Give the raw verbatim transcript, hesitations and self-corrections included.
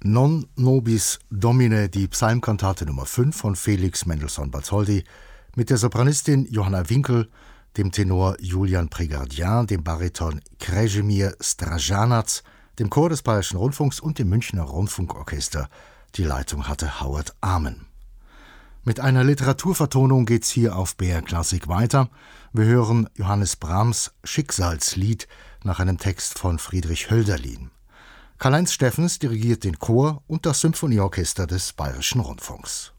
Non nobis Domine, die Psalmkantate Nummer fünf von Felix Mendelssohn-Bartholdy mit der Sopranistin Johanna Winkel, dem Tenor Julian Prégardien, dem Bariton Krešimir Stражanac, dem Chor des Bayerischen Rundfunks und dem Münchner Rundfunkorchester. Die Leitung hatte Howard Amen. Mit einer Literaturvertonung geht's hier auf B R Klassik weiter. Wir hören Johannes Brahms Schicksalslied nach einem Text von Friedrich Hölderlin. Karl-Heinz Steffens dirigiert den Chor und das Symphonieorchester des Bayerischen Rundfunks.